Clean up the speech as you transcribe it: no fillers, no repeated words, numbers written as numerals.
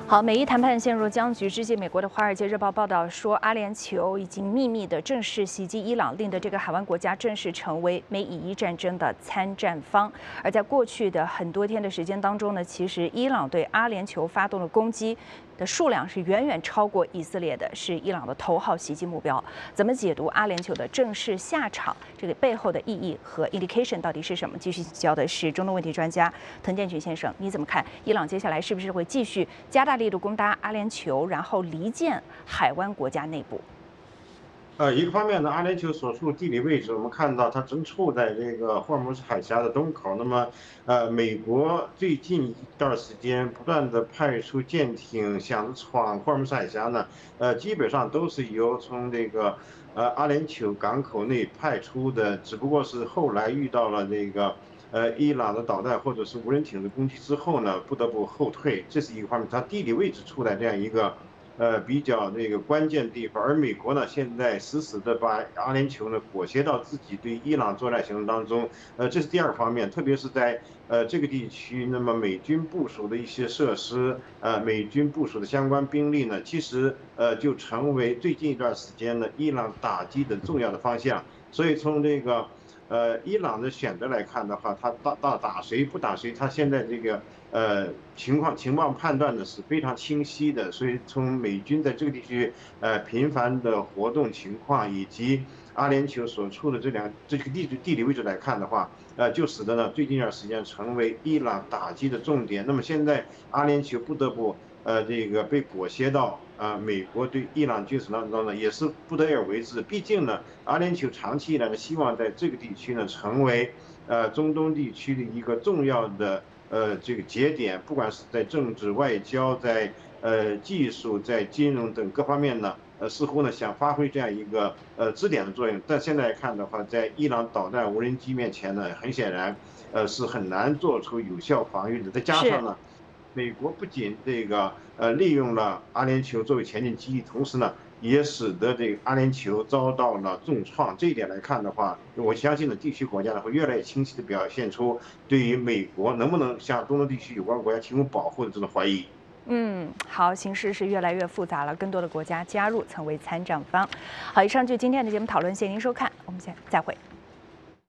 好，美伊谈判陷入僵局之际，美国的《华尔街日报》报道说，阿联酋已经秘密的正式袭击伊朗，令的这个海湾国家正式成为美以伊战争的参战方。而在过去的很多天的时间当中呢，其实伊朗对阿联酋发动的攻击的数量是远远超过以色列的，是伊朗的头号袭击目标。怎么解读阿联酋的正式下场？这个背后的意义和 indication 到底是什么？继续请教的是中东问题专家滕建群先生，你怎么看？伊朗接下来是不是会继续加大力度攻打阿联酋，然后离间海湾国家内部？ 一个方面呢，阿联酋所处地理位置，我们看到它正处在这个霍尔木兹海峡的东口。那么，美国最近一段时间不断的派出舰艇想闯霍尔木兹海峡呢，基本上都是由从这个阿联酋港口内派出的，只不过是后来遇到了这个伊朗的导弹或者是无人艇的攻击之后呢，不得不后退，这是一个方面。它地理位置处在这样一个。比较那个关键地方，而美国呢，现在死死的把阿联酋呢裹挟到自己对伊朗作战行动当中，这是第二个方面，特别是在这个地区，那么美军部署的一些设施，美军部署的相关兵力呢，其实就成为最近一段时间呢伊朗打击的重要的方向，所以从这个。伊朗的选择来看的话，他打谁不打谁，他现在这个情况判断的是非常清晰的，所以从美军在这个地区频繁的活动情况，以及阿联酋所处的这个地理位置来看的话，就使得呢最近一段时间成为伊朗打击的重点。那么现在阿联酋不得不这个被裹挟到美国对伊朗军事当中呢，也是不得而为之。毕竟呢，阿联酋长期以来呢，希望在这个地区呢，成为中东地区的一个重要的这个节点，不管是在政治、外交、在技术、在金融等各方面呢，似乎呢想发挥这样一个支点的作用。但现在看的话，在伊朗导弹、无人机面前呢，很显然是很难做出有效防御的。再加是。 上呢。美国不仅这个利用了阿联酋作为前进基地，同时呢，也使得这个阿联酋遭到了重创。这一点来看的话，我相信呢，地区国家呢会越来越清晰的表现出对于美国能不能向中东地区有关国家提供保护的这种怀疑。 好，形势是越来越复杂了，更多的国家加入成为参战方。好，以上就是今天的节目讨论，谢谢您收看，我们再会。